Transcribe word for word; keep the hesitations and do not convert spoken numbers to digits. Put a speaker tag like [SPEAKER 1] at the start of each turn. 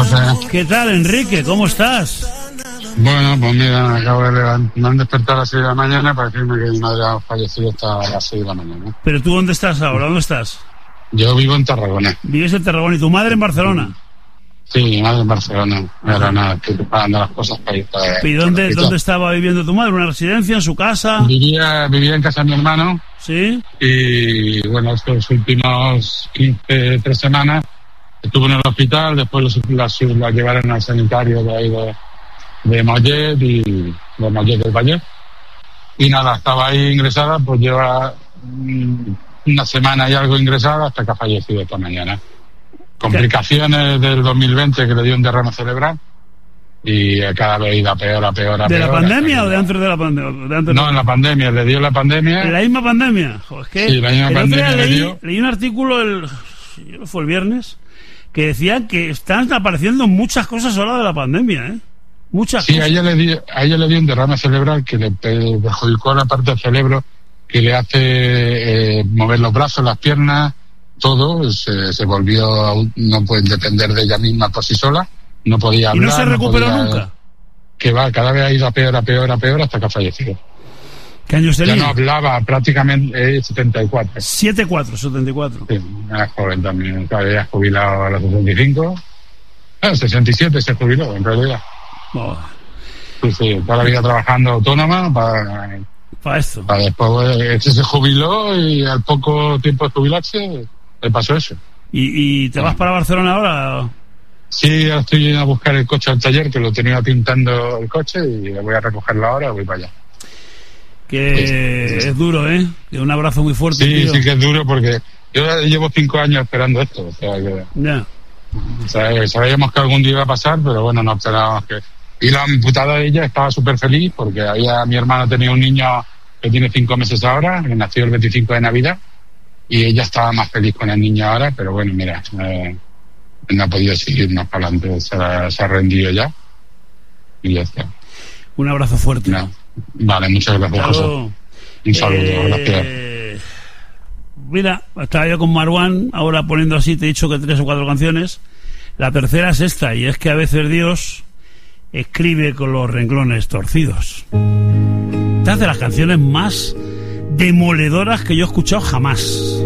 [SPEAKER 1] José.
[SPEAKER 2] ¿Qué tal, Enrique? ¿Cómo estás?
[SPEAKER 1] Bueno, pues mira, me acabo de levantar, me han despertado a las seis de la mañana para decirme que mi madre ha fallecido hasta las seis de la mañana.
[SPEAKER 2] ¿Pero tú dónde estás ahora? ¿Dónde estás?
[SPEAKER 1] Yo vivo en Tarragona.
[SPEAKER 2] ¿Vives en Tarragona y tu madre en Barcelona?
[SPEAKER 1] Sí, mi madre en Barcelona. Ahora nada, estoy preparando las cosas para ir para...
[SPEAKER 2] ¿Y dónde, dónde estaba viviendo tu madre? ¿En una residencia, en su casa?
[SPEAKER 1] Vivía, vivía en casa de mi hermano.
[SPEAKER 2] ¿Sí?
[SPEAKER 1] Y bueno, estos últimos quince, tres semanas estuve en el hospital, después los, las, las llevaron al sanitario de ahí de, de Mollet y de Mollet del Valle. Y nada, estaba ahí ingresada, pues lleva mm, una semana y algo ingresada hasta que ha fallecido esta mañana. Complicaciones del dos mil veinte, que le dio un derrame cerebral y cada vez iba peor, a peor, a
[SPEAKER 2] ¿De
[SPEAKER 1] peor.
[SPEAKER 2] la pandemia o de antes de la pandemia?
[SPEAKER 1] No, en la pandemia, le dio la pandemia.
[SPEAKER 2] ¿En la misma pandemia? Joder, es que
[SPEAKER 1] sí, la misma
[SPEAKER 2] el
[SPEAKER 1] pandemia
[SPEAKER 2] otro día
[SPEAKER 1] le
[SPEAKER 2] leí,
[SPEAKER 1] dio.
[SPEAKER 2] leí un artículo, el, fue el viernes, que decía que están apareciendo muchas cosas ahora de la pandemia, ¿eh? Muchas
[SPEAKER 1] sí,
[SPEAKER 2] cosas.
[SPEAKER 1] Sí, a ella le dio, a ella le dio un derrame cerebral que le perjudicó la parte del cerebro que le hace eh, mover los brazos, las piernas, todo. Se, se volvió, no puede depender de ella misma por sí sola, no podía hablar.
[SPEAKER 2] ¿Y no se recuperó
[SPEAKER 1] no podía,
[SPEAKER 2] nunca?
[SPEAKER 1] Que va, cada vez ha ido a peor, a peor, a peor hasta que ha fallecido.
[SPEAKER 2] ¿Qué años tenía?
[SPEAKER 1] Ya no hablaba, prácticamente eh, setenta y cuatro.
[SPEAKER 2] setenta y cuatro, setenta y cuatro.
[SPEAKER 1] Sí, era joven también, había jubilado a los sesenta y cinco. Ah, sesenta y siete se jubiló, en realidad.
[SPEAKER 2] Oh.
[SPEAKER 1] Sí, sí, toda la vida trabajando autónoma para...
[SPEAKER 2] Para esto.
[SPEAKER 1] Para después, este se jubiló y al poco tiempo de jubilarse le pasó eso.
[SPEAKER 2] ¿Y, y te vas para Barcelona ahora?
[SPEAKER 1] Sí, ahora estoy yendo a buscar el coche al taller, que lo tenía pintando el coche, y voy a recogerlo ahora y voy para allá.
[SPEAKER 2] Que sí, sí. Es duro, ¿eh? Que un abrazo muy fuerte,
[SPEAKER 1] Sí,
[SPEAKER 2] tío.
[SPEAKER 1] sí que es duro, porque yo llevo cinco años esperando esto. O sea, que...
[SPEAKER 2] Ya.
[SPEAKER 1] O sea, sabíamos que algún día iba a pasar, pero bueno, no esperábamos que... Y la amputada de ella estaba súper feliz, porque había, mi hermano tenía un niño que tiene cinco meses ahora, que nació el veinticinco de Navidad, y ella estaba más feliz con el niño ahora, pero bueno, mira... Eh, no ha podido seguirnos para adelante, se ha, se ha rendido ya y ya está.
[SPEAKER 2] Un abrazo fuerte.
[SPEAKER 1] No. Vale, muchas gracias, José. Un saludo, eh, gracias.
[SPEAKER 2] Mira, estaba yo con Marwan ahora poniendo así, te he dicho que tres o cuatro canciones. La tercera es esta, y es que a veces Dios escribe con los renglones torcidos. Esta es de las canciones más demoledoras que yo he escuchado jamás.